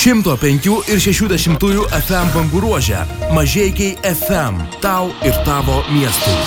105 ir 60 FM bangų ruože. Mažeikiai FM. Tau ir tavo miestui.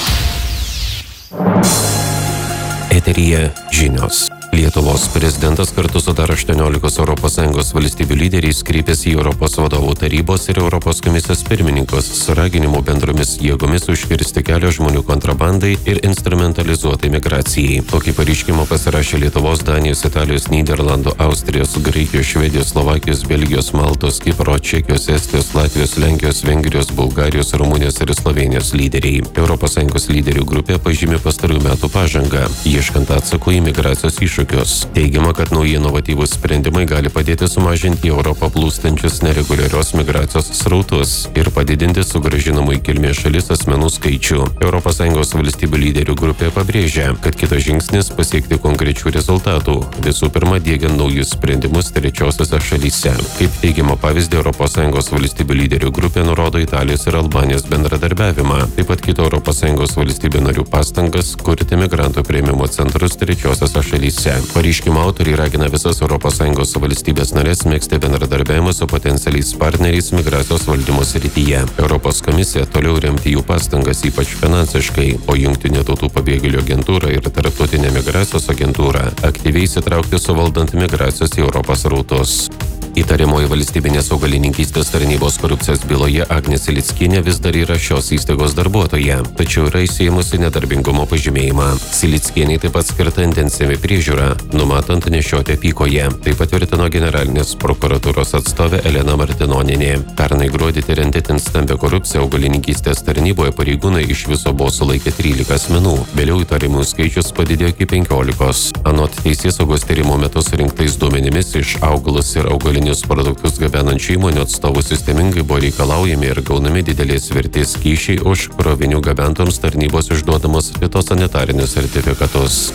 Eteryje žinios. Lietuvos prezidentas kartu su dar 18 ES valstybių lyderiais kreipėsi į Europos vadovų tarybos ir Europos komisijos pirmininkus su raginimu bendromis jėgomis užkirsti kelią žmonių kontrabandai ir instrumentalizuotai migracijai. Tokį pareiškimą pasirašė Lietuvos, Danijos, Italijos, Nyderlandų, Austrijos, Graikijos, Švedijos, Slovakijos, Belgijos, Maltos, Kipro, Čekijos, Estijos, Latvijos, Lenkijos, Vengrijos, Bulgarijos, Rumunijos ir Slovėnijos lyderiai. ES lyderių grupė pažymė pastarųjų metų pažangą, ieškant atsakų į migracijos iššūkius. Teigiama, kad nauji inovatyvūs sprendimai gali padėti sumažinti į Europą plūstančius nereguliarios migracijos srautus ir padidinti sugrąžinamų į kilmės šalis asmenų skaičių. ES valstybių lyderių grupė pabrėžia, kad kitas žingsnis pasiekti konkrečių rezultatų, visų pirma diegiant naujus sprendimus trečiosiose šalyse. Kaip teigiama pavyzdį, ES valstybių lyderių grupė nurodo Italijos ir Albanijos bendradarbiavimą, taip pat kito ES valstybių narių pastangas kurti migrantų priėmimo centrus trečiosiose šalyse. Pareiškimo autoriai ragina visas ES valstybės narės megzti bendradarbiavimą su potencialiais partneriais migracijos valdymo srityje. Europos komisija toliau remti jų pastangas, ypač finansiškai, o Jungtinių tautų pabėgėlių agentūra ir Tarptautinė migracijos agentūra aktyviai įsitraukti suvaldant migracijos į Europos srautus. Įtariamoji valstybinės augalininkystės tarnybos korupcijos byloje Agnė Silickienė vis dar yra šios įstaigos darbuotoja, tačiau yra įsiėmusi nedarbingumo pažymėjimą. Silickienei taip pat skirta intensyvi priežiūra, numatant nešioti apykoje. Tai patvirtino generalinės prokuratūros atstovė Elena Martinonienė. Pernai gruodį tiriant itin stambią korupciją augalininkystės tarnyboje pareigūnai iš viso buvo sulaikę 13 asmenų. Vėliau įtarimų skaičius padidėjo iki 15. Anot teisėsaugos tyrimo metu surinktais duomenimis iš augalus ir augalininkystės produktus gabenančių įmonių atstovų sistemingai buvo reikalaujami ir gaunami didelės vertės kyšiai už krovinių gabentoms tarnybos išduodamus fitosanitarinius sertifikatus.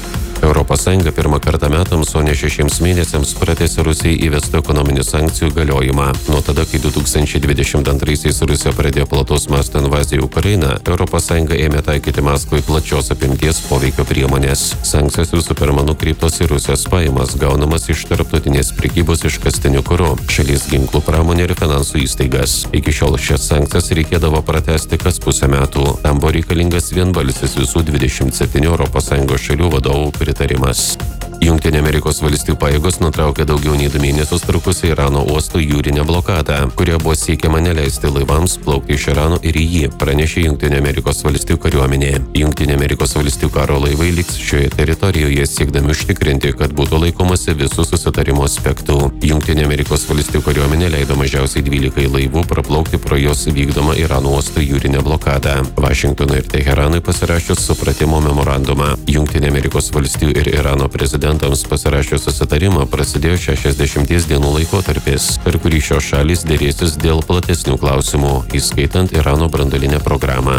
ES pirmą kartą metams, o ne 6 mėnesiams pratęsė Rusijai įvestų ekonominių sankcijų galiojimą. Nuo tada, kai 2022-aisiais Rusija pradėjo plataus masto invaziją į Ukrainą, ES ėmė taikyti Maskvai plačios apimties poveikio priemonės. Sankcijos visų pirma nukreiptos į Rusijos pajamas, gaunamas iš tarptautinės prekybos iškastiniu kuru, šalies ginklų pramonė ir finansų įstaigas. Iki šiol šias sankcijas reikėdavo pratęsti kas pusę metų. Tam buvo reikalingas vienbalsis visų 27 ES šalių vadovų pritarimas. Jungtinių Amerikos valstijų pajėgos nutraukė daugiau nei 2 mėnesius trukusią Irano uostų jūrinę blokadą, kuria buvo siekiama neleisti laivams plaukti iš Irano ir į jį, pranešė Jungtinių Amerikos valstijų kariuomenė. Jungtinių Amerikos valstijų karo laivai liks šioje teritorijoje, siekdami užtikrinti, kad būtų laikomasi visų susitarimo aspektų. Jungtinių Amerikos valstijų kariuomenė leido mažiausiai 12 laivų praplaukti pro jos vykdomą Irano uostų jūrinę blokadą. Vašingtonui ir Teheranui pasirašius supratimo memorandumą, Jungtinių Amerikos valstijų ir Irano prezidentams pasirašius susitarimą prasidėjo 60 dienų laikotarpis, per kurį šios šalys dėrėsis dėl platesnių klausimų, įskaitant Irano branduolinę programą.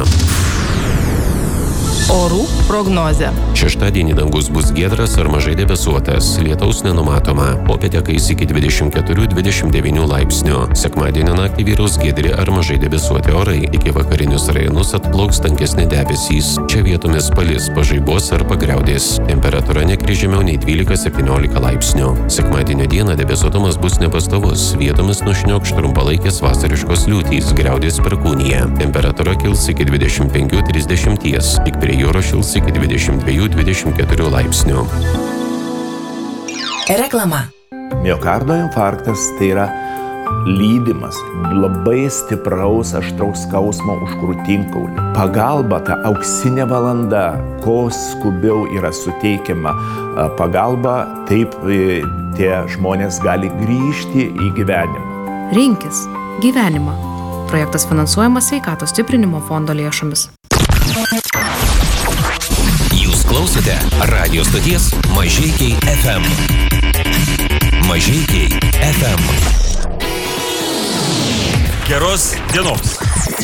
Orų prognozė. Šeštadienį dangus bus giedras ar mažai debesuotas, lietaus nenumatoma. Popietę kais iki 24-29 laipsnių. Sekmadienio naktį vyraus giedri ar mažai debesuoti orai. Iki vakarinius rajonus atplauks tankesni debesys. Čia vietomis palis, pažaibos ar pagriaudės. Temperatūra nekris žemiau nei 12-17 laipsnių. Sekmadienio dieną debesuotumas bus nepastovus. Vietomis nušniokš trumpalaikės vasariškos liūtys, griaudės perkūnija. Temperatūra kils iki 25-30. Tik prie jūros šils iki 22-24 laipsnių. Reklama. Miokardo infarktas tai yra lydimas labai stipraus aštraus skausmo už krūtinkaulį. Pagalba, ta auksinė valanda, kuo skubiau yra suteikiama pagalba, taip tie žmonės gali grįžti į gyvenimą. Rinkis gyvenimą. Projektas finansuojamas Sveikatos stiprinimo fondo lėšomis. Jūs klausote radio stoties Mažeikiai FM. Mažeikiai FM. Geros dienos.